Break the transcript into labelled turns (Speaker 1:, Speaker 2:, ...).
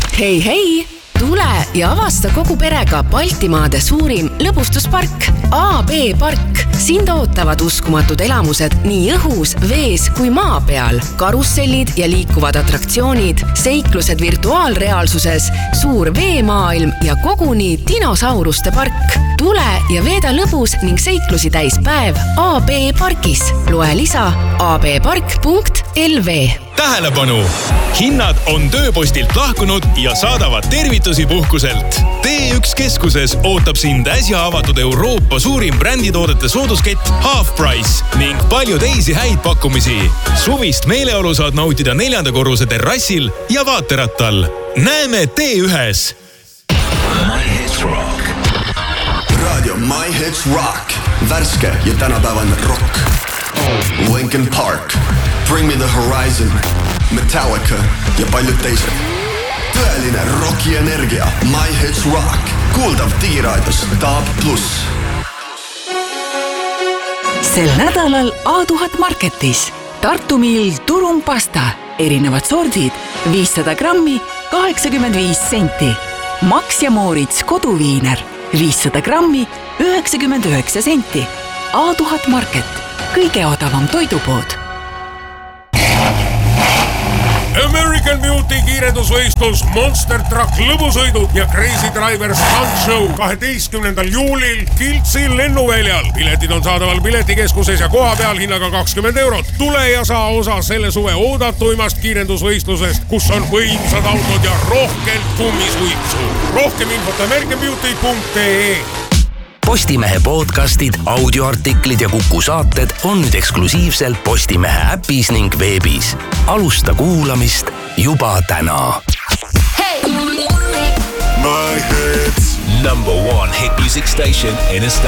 Speaker 1: Hei! Tule ja avasta kogu perega Baltimaade suurim lõbustuspark AB Park. Sind ootavad uskumatud elamused nii õhus, vees kui maa peal. Karussellid ja liikuvad atraktsioonid, seiklused virtuaalreaalsuses, suur veemaailm ja koguni dinosauruste park. Tule ja veeda lõbus ning seiklusi täis päev AB Parkis. Loe lisa abpark.lv.
Speaker 2: Tähelepanu! Hinnad on tööpostilt lahkunud ja saadavad tervitusi puhkuselt. T1 keskuses ootab sind äsja avatud Euroopa suurim bränditoodete sooduskett Half Price ning palju teisi häid pakkumisi. Suvist meeleolu saad nautida 4. korruse terrassil ja vaaterattal. Näeme T1-s!
Speaker 3: My Hits Rock. Radio My Hits Rock. Värske ja tänapäevane rock. Linkin Park. Bring Me The Horizon, Metallica ja paljud teised. Tõeline rocki energia, My Hits Rock. Kuuldav digiraadios Taab Plus.
Speaker 4: Sel nädalal A1000 Marketis. Tartu Mill turumpasta. Erinevad sordid, 500 grammi, 85 senti. Max ja Moritz koduviiner, 500 grammi, 99 senti. A1000 Market, kõige odavam toidupood.
Speaker 5: American Beauty kiirendusvõistlus, Monster Truck lõbusõidud ja Crazy Driver Stunt Show 12. juulil Kiltsi lennuväljal. Piletid on saadaval piletikeskuses ja koha peal hinnaga 20 €. Tule ja saa osa selle suve oodatuimast kiirendusvõistlusest, kus on võimsad autod ja rohkelt kummisuitsu. Rohkem infot americanbeauty.ee.
Speaker 6: Postimehe podcastid, audioartiklid ja Kuku saated on nüüd eksklusiivselt Postimehe äpis ning veebis. Alusta kuulamist juba täna.
Speaker 3: My Hits.
Speaker 7: #1 hit music station in Estonia.